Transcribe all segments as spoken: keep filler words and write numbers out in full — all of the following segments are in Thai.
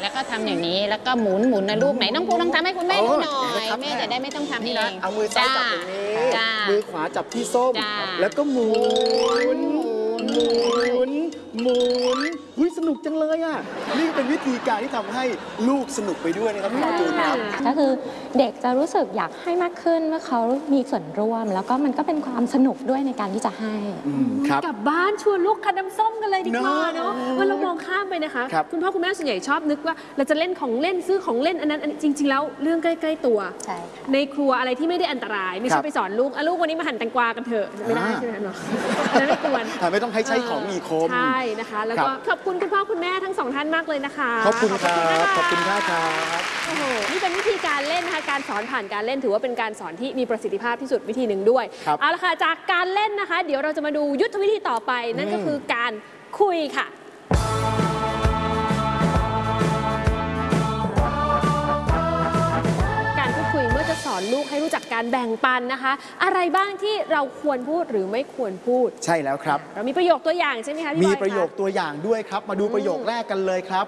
แล้วก็ทำอย่างนี้แล้วก็หมุนหมุนนะลูกไหนน้องภูลองทำให้คุณแม่ดูหน่อยแม่จะได้ไม่ต้องทำเองเอามือซ้ายจับอย่างนี้มือขวาจับที่ส้มแล้วก็หมุนหมุนหมุนหุ้ยสนุกจังเลยอ่ะนี่เป็นวิธีการที่ทำให้ลูกสนุกไปด้วยนะครับคุณหมอจูนครับก็คือเด็กจะรู้สึกอยากให้มากขึ้นเมื่อเขามีส่วนร่วมแล้วก็มันก็เป็นความสนุกด้วยในการที่จะให้กลับบ้านชวนลูกคันน้ำส้มกันเลยดีกว่าเนาะว่าเรามองข้ามไปนะคะคุณพ่อคุณแม่ส่วนใหญ่ชอบนึกว่าเราจะเล่นของเล่นซื้อของเล่นอันนั้นจริงๆแล้วเรื่องใกล้ๆตัวในครัวอะไรที่ไม่ได้อันตรายไม่ใช่ไปสอนลูกลูกวันนี้มาหั่นแตงกวากันเถอะไม่ได้ใช่ไหมเนาะไม่ควรไม่ต้องให้ใช้ของมีคมใช่นะคะแล้วก็ขอบคุณคุณพ่อคุณแม่ทั้งสองท่านมากเลยนะคะขอบคุณครับขอบคุณครับโอ้โหนี่เป็นวิธีการเล่นนะคะการสอนผ่านการเล่นถือว่าเป็นการสอนที่มีประสิทธิภาพที่สุดวิธีหนึ่งด้วยเอาละค่ะจากการเล่นนะคะเดี๋ยวเราจะมาดูยุทธวิธีต่อไปนั่นก็คือการคุยค่ะการพูดคุยเมื่อจะสอนลูกให้รู้จักการแบ่งปันนะคะอะไรบ้างที่เราควรพูดหรือไม่ควรพูดใช่แล้วครับเรามีประโยคตัวอย่างใช่ไหมคะพี่บอยมีประโยคตัวอย่างด้วยครับมาดูประโยคแรกกันเลยครับ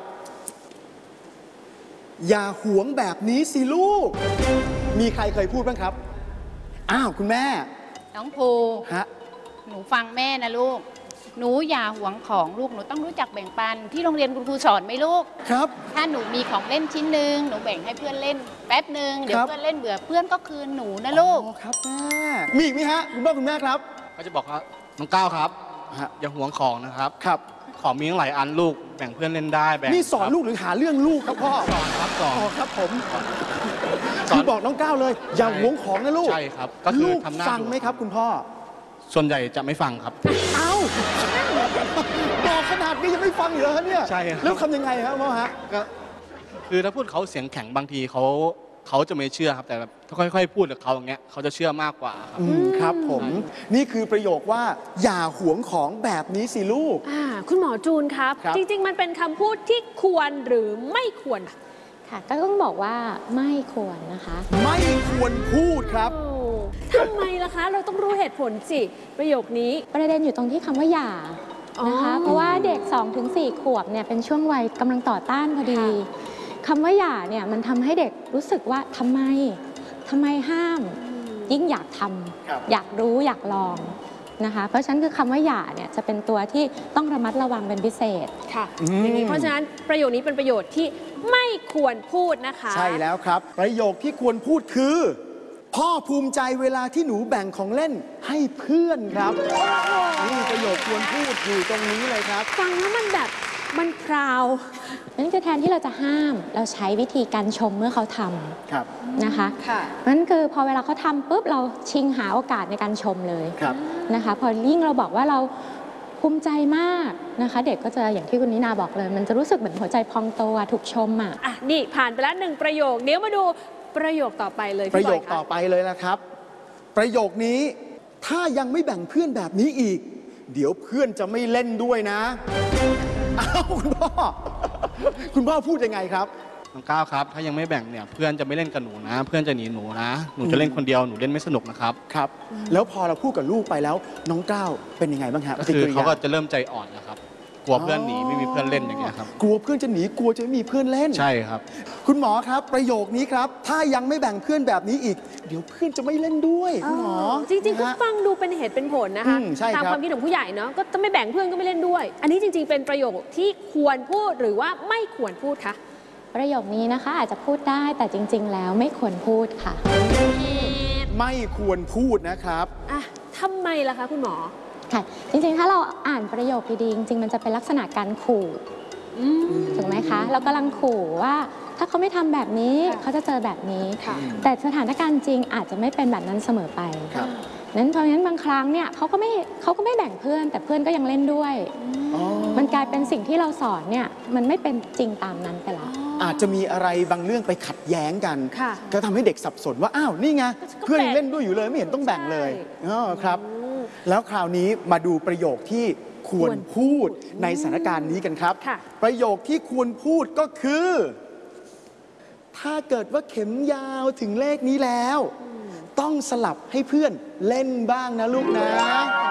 อย่าหวงแบบนี้สิลูกมีใครเคยพูดบ้างครับอ้าวคุณแม่น้องภูฮะหนูฟังแม่นะลูกหนูอย่าหวงของลูกหนูต้องรู้จักแบ่งปันที่โรงเรียนคุณครูสอนไหมลูกครับถ้าหนูมีของเล่นชิ้นหนึ่งหนูแบ่งให้เพื่อนเล่นแป๊บหนึ่งเดี๋ยวเพื่อนเล่นเบื่อเพื่อนก็คืนหนูนะลูกครับแม่มีอีกไหมฮะคุณพ่อคุณแม่ครับก็จะบอกว่าน้องก้าวครับอย่าหวงของนะครับครับของมีตั้งหลายอันลูกแบ่งเพื่อนเล่นได้แบ่งนี่สอนลูกหรือหาเรื่องลูกครับพ่อสอนครับสอนครับผมคือบอกน้องก้าวเลยอย่าหวงของนะลูกใช่ครับก็คือทำหน้าฟังไหมครับคุณพ่อส่วนใหญ่จะไม่ฟังครับเอ้าบอกขนาดนี้ยังไม่ฟังเหรอเนี่ยใช่ครับแล้วทำยังไงครับพ่อฮะก็คือถ้าพูดเขาเสียงแข็งบางทีเขาเขาจะไม่เชื่อครับแต่แบบถ้าค่อยๆพูดกับเขาอย่างเงี้ยเขาจะเชื่อมากกว่าครับครับผมนี่คือประโยคว่าอย่าหวงของแบบนี้สิลูกคุณหมอจูนครับจริงๆมันเป็นคำพูดที่ควรหรือไม่ควรค่ะก็ต้องบอกว่าไม่ควรนะคะไม่ควรพูดครับทำไมล่ะคะเราต้องรู้เหตุผลสิประโยคนี้ประเด็นอยู่ตรงที่คำว่าอย่านะคะเพราะว่าเด็ก สองถึงสี่ ขวบเนี่ยเป็นช่วงวัยกำลังต่อต้านพอดีคำว่าอย่าเนี่ยมันทำให้เด็กรู้สึกว่าทำไมทำไมห้ามยิ่งอยากทำอยากรู้อยากลองนะคะเพราะฉะนั้นคือคำว่าอย่าเนี่ยจะเป็นตัวที่ต้องระมัดระวังเป็นพิเศษค่ะอย่างนี้เพราะฉะนั้นประโยคนี้เป็นประโยชน์ที่ไม่ควรพูดนะคะใช่แล้วครับประโยคที่ควรพูดคือพ่อภูมิใจเวลาที่หนูแบ่งของเล่นให้เพื่อนครับนี่ประโยคควรพูดอยู่ตรงนี้เลยครับฟังแล้วมันแบบมันพราวนั่นคือแทนที่เราจะห้ามเราใช้วิธีการชมเมื่อเขาทำนะคะนั่นคือพอเวลาเขาทำปุ๊บเราชิงหาโอกาสในการชมเลยนะคะพอยิ่งเราบอกว่าเราภูมิใจมากนะคะเด็กก็จะอย่างที่คุณนินาบอกเลยมันจะรู้สึกเหมือนหัวใจพองโตถูกชมอ่ะอ่ะนี่ผ่านไปแล้วหนึ่งประโยคเดี๋ยวมาดูประโยคต่อไปเลยประโยคต่อไปเลยนะครับประโยคนี้ถ้ายังไม่แบ่งเพื่อนแบบนี้อีกเดี๋ยวเพื่อนจะไม่เล่นด้วยนะอ้าวคุณพ่อคุณพ่อพูดยังไงครับน้องก้าวครับถ้ายังไม่แบ่งเนี่ยเพื่อนจะไม่เล่นกับหนูนะเพื่อนจะหนีหนูนะหนูจะเล่นคนเดียวหนูเล่นไม่สนุกนะครับครับแล้วพอเราพูดกับลูกไปแล้วน้องก้าวเป็นยังไงบ้างครับก็คือเขาก็จะเริ่มใจอ่อนนะครับกลัวเพื่อนหนีไม่มีเพื่อนเล่นอย่างเงี้ยครับกลัวเพื่อนจะหนีกลัวจะไม่มีเพื่อนเล่นใช่ครับคุณหมอครับประโยคนี้ครับถ้ายังไม่แบ่งเพื่อนแบบนี้อีกเดี๋ยวเพื่อนจะไม่เล่นด้วยคุณหมอจริงๆก็ฟังดูเป็นเหตุเป็นผลนะคะตามความคิดของผู้ใหญ่เนาะก็จะไม่แบ่งเพื่อนก็ไม่เล่นด้วยอันนี้จริงๆเป็นประโยคที่ควรพูดหรือว่าไม่ควรพูดคะประโยคนี้นะคะอาจจะพูดได้แต่จริงๆแล้วไม่ควรพูดค่ะไม่ควรพูดนะครับอ่ะทำไมล่ะคะคุณหมอค่ะจริงๆถ้าเราอ่านประโยคดีๆจริงๆมันจะเป็นลักษณะการขู่ถูกไหมคะเรากำลังขู่ว่าถ้าเขาไม่ทำแบบนี้เขาจะเจอแบบนี้แต่สถานการณ์จริงอาจจะไม่เป็นแบบนั้นเสมอไปนั้นเพราะฉะนั้นบางครั้งเนี่ยเขาก็ไม่เขาก็ไม่แบ่งเพื่อนแต่เพื่อนก็ยังเล่นด้วยมันกลายเป็นสิ่งที่เราสอนเนี่ยมันไม่เป็นจริงตามนั้นไปแล้วอาจจะมีอะไรบางเรื่องไปขัดแย้งกันก็ทำให้เด็กสับสนว่าอ้าวนี่ไงเพื่อนยังเล่นด้วยอยู่เลยไม่เห็นต้องแบ่งเลยอ๋อครับแล้วคราวนี้มาดูประโยคที่ควรพูดในสถานการณ์นี้กันครับประโยคที่ควรพูดก็คือถ้าเกิดว่าเข็มยาวถึงเลขนี้แล้วต้องสลับให้เพื่อนเล่นบ้างนะลูกนะ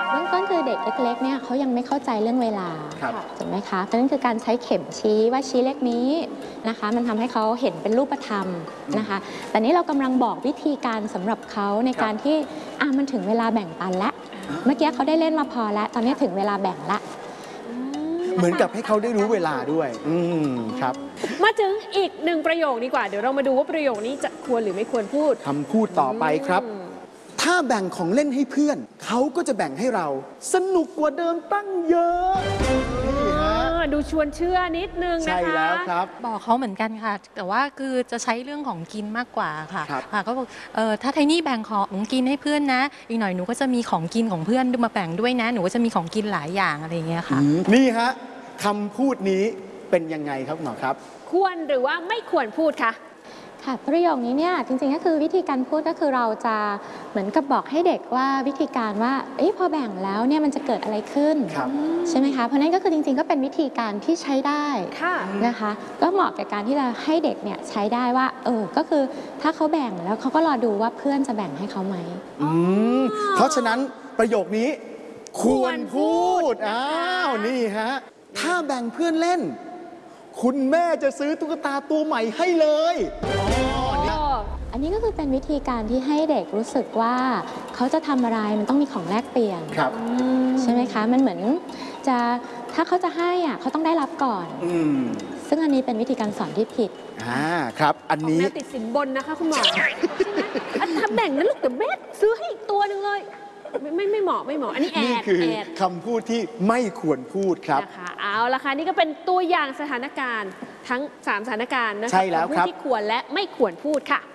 เบื้องต้นคือเด็กเล็กๆเนี่ยเขายังไม่เข้าใจเรื่องเวลาครับถูกไหมคะเพราะฉะนั้นคือการใช้เข็มชี้ว่าชี้เลขนี้นะคะมันทำให้เขาเห็นเป็นรูปธรรมนะคะแต่นี้เรากำลังบอกวิธีการสำหรับเขาในการที่อ่ะมันถึงเวลาแบ่งปันแล้วเมื่อกี้เขาได้เล่นมาพอแล้วตอนนี้ถึงเวลาแบ่งละเหมือนกับให้เขาได้รู้เวลาด้วย อืมครับมาถึงอีกหนึ่งประโยคดีกว่าเดี๋ยวเรามาดูว่าประโยคนี้จะควรหรือไม่ควรพูดคำพูดต่อไปครับ ถ้าแบ่งของเล่นให้เพื่อน เขาก็จะแบ่งให้เรา สนุกกว่าเดิมตั้งเยอะนี่ฮะดูชวนเชื่อนิดนึงนะคะใช่แล้วครับบอกเขาเหมือนกันค่ะ แต่ว่าคือจะใช้เรื่องของกินมากกว่าค่ะครับค่ะก็บอกเออถ้าไทนี่แบ่งของกินให้เพื่อนนะ อีกหน่อยหนูก็จะมีของกินของเพื่อนมาแบ่งด้วยนะ หนูก็จะมีของกินหลายอย่างอะไรอย่างเงี้ยค่ะอืมนี่ฮะคำพูดนี้เป็นยังไงครับหมอครับควรหรือว่าไม่ควรพูดคะค่ะประโยคนี้เนี่ยจริงๆก็คือวิธีการพูดก็คือเราจะเหมือนกับบอกให้เด็กว่าวิธีการว่าเอ้ยพอแบ่งแล้วเนี่ยมันจะเกิดอะไรขึ้นครับใช่ไหมคะเพราะนั้นก็คือจริงๆก็เป็นวิธีการที่ใช้ได้ค่ะนะคะก็เหมาะกับการที่เราให้เด็กเนี่ยใช้ได้ว่าเออก็คือถ้าเขาแบ่งแล้วเขาก็รอดูว่าเพื่อนจะแบ่งให้เขาไหมอืมเพราะฉะนั้นประโยคนี้ ควรพูดนะคะอ้าวนี่ฮะถ้าแบ่งเพื่อนเล่น คุณแม่จะซื้อตุ๊กตาตัวใหม่ให้เลยอ๋อเนี่ยอันนี้ก็คือเป็นวิธีการที่ให้เด็กรู้สึกว่าเขาจะทำอะไรมันต้องมีของแลกเปลี่ยนครับใช่ไหมคะมันเหมือนจะถ้าเขาจะให้อ่ะเขาต้องได้รับก่อนอืมซึ่งอันนี้เป็นวิธีการสอนที่ผิดอ่าครับ อันของนี้แมวติดสินบนนะคะคุณหมอ ใช่ไหมอันทำแบ่งนะลูกแต่แม่ซื้อให้อีกตัวหนึ่งเลย ไม่ไม่ไม่เหมาะไม่เหมาะอันนี้แอนี่ดคือแอดคำพูดที่ไม่ควรพูดครับนะคะเอาละค่ะนี่ก็เป็นตัวอย่างสถานการณ์ทั้งสามสถานการณ์นะคะใช่แล้วครับของผู้ที่ควรและไม่ควรพูดค่ะ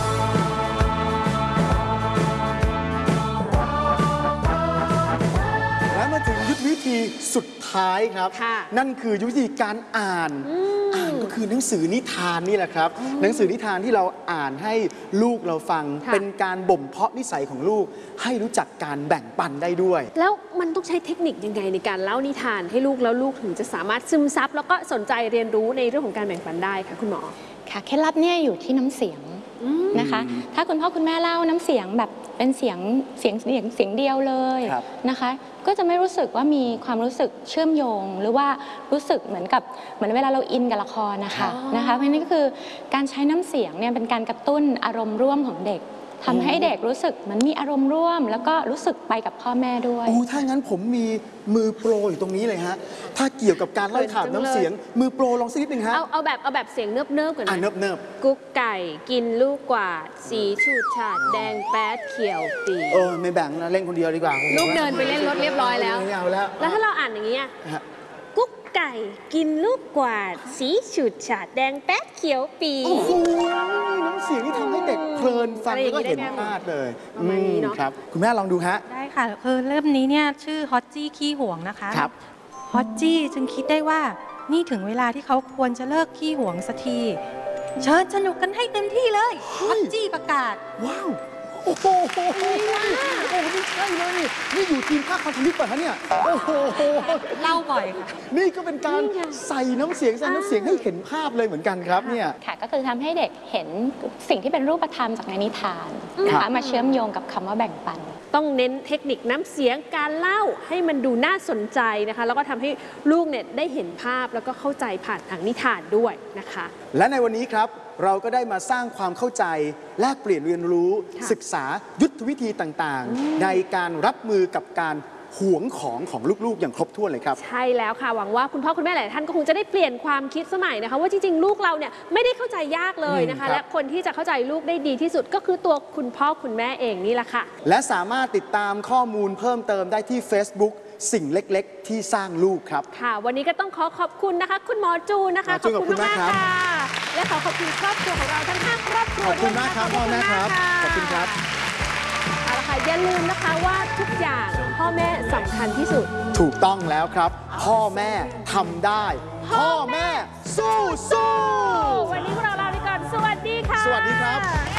และมาถึงยุทธวิธีสุดท้ายครับค่ะนั่นคือยุทธวิธีการอ่าน อ่านก็คือหนังสือนิทานนี่แหละครับ หนังสือนิทานที่เราอ่านให้ลูกเราฟังค่ะเป็นการบ่มเพาะนิสัยของลูก ให้รู้จักการแบ่งปันได้ด้วยแล้วมันต้องใช้เทคนิคยังไงในการเล่านิทานให้ลูกแล้วลูกถึงจะสามารถซึมซับแล้วก็สนใจเรียนรู้ในเรื่องของการแบ่งปันได้ค่ะคุณหมอค่ะเคล็ดลับเนี่ยอยู่ที่น้ำเสียงนะคะ ถ้าคุณพ่อคุณแม่เล่าน้ำเสียงแบบเป็นเสียงเสียงเสียงเสียงเดียวเลยครับนะคะ ก็จะไม่รู้สึกว่ามีความรู้สึกเชื่อมโยง หรือว่ารู้สึกเหมือนกับเหมือนเวลาเราอินกับละครนะคะนะคะเพราะฉะนั้นก็คือการใช้น้ำเสียงเนี่ยเป็นการกระตุ้นอารมณ์ร่วมของเด็กทำให้เด็กรู้สึกเหมันมีอารมณ์ร่วม แล้วก็รู้สึกไปกับพ่อแม่ด้วยโอ้ถ้างั้นผมมีมือโปรอยู่ตรงนี้เลยฮะ ถ้าเกี่ยวกับการเล่าข่าวน้ำเสียง มือโปรลองสักนิดหนึ่งฮะเอาเอาแบบเอาแบบเสียงเนิบเนิบๆก่อนอ่านะเนิบเนิบกุ๊กไก่กินลูกกวาด สีฉูดฉาดแดงแป๊ดเขียวปีเออไม่แบ่งนะเล่นคนเดียวดีกว่าลูกเดินไปเล่นรถเรียบร้อยแล้วไม่เอาแล้วแล้วถ้าเราอ่านอย่างนี้ยฮะกุ๊กไก่กินลูกกวาด สีฉูดฉาดแดงแป๊ดเขียวปีโอ้โหน้ำเสียงที่ทำให้เด็กเพลินฟังอะไรอแล้วย่างนี้ก็เห็นได้ไหมภาพเลยประมาณนี้เนอะอืมครับ คุณแม่ลองดูฮะได้ค่ะ คือเล่มนี้เนี่ยชื่อฮอตจี้ขี้ห่วงนะคะครับฮอตจี้จึงคิดได้ว่านี่ถึงเวลาที่เขาควรจะเลิกขี้ห่วงสักที เชิญสนุกกันให้เต็มที่เลยฮอตจี้ประกาศว้าว โอ้โหโอ้โหนี่ใช่เลยนี่นี่อยู่ทีมภาคคอนเทนต์ป่ะฮะเนี่ย โอ้โหเล่าบ่อยค่ะนี่ก็เป็นการใส่น้ำเสียงใส่น้ำเสียงให้เห็นภาพเลยเหมือนกันครับเนี่ยค่ะก็คือทำให้เด็กเห็นสิ่งที่เป็นรูปธรรมจากในนิทานนะครัคะบมาเชื่อมโยงกับคำว่าแบ่งปันต้องเน้นเทคนิคน้ำเสียงการเล่าให้มันดูน่าสนใจนะคะ แล้วก็ทำให้ลูกเนี่ยได้เห็นภาพแล้วก็เข้าใจผ่านทางนิทานด้วยนะคะและในวันนี้ครับเราก็ได้มาสร้างความเข้าใจแลกเปลี่ยนเรียนรู้ค่ะศึกษายุทธวิธีต่างๆ ในการรับมือกับการหวงของของลูกๆ อย่างครบถ้วนเลยครับใช่แล้วค่ะหวังว่าคุณพ่อคุณแม่หลายท่านก็คงจะได้เปลี่ยนความคิดสมัยนะคะ ว่าจริงๆลูกเราเนี่ยไม่ได้เข้าใจยากเลยนะคะอืมครับและคนที่จะเข้าใจลูกได้ดีที่สุดก็คือตัวคุณพ่อคุณแม่เองนี่แหละค่ะและสามารถติดตามข้อมูลเพิ่มเติมได้ที่ Facebook สิ่งเล็กๆ ที่สร้างลูกครับค่ะ วันนี้ก็ต้องขอขอบคุณนะคะ คุณหมอจูนนะคะหมอจูนขอบคุณมากครับค่ะและขอขอบคุณครอบครัวของเราทั้งห้าครอบครัวขอบคุณด้วยมากนะะครับพ่อแม่ครับะขอบคุณครับเอาละค่ะอย่าลืมนะคะว่าทุกอย่างพ่อแม่สำคัญที่สุดถูกต้องแล้วครับ พ่อแม่ทำได้ พ่อแม่สู้สู้วันนี้พวกเราลาไปก่อนสวัสดีค่ะสวัสดีครับ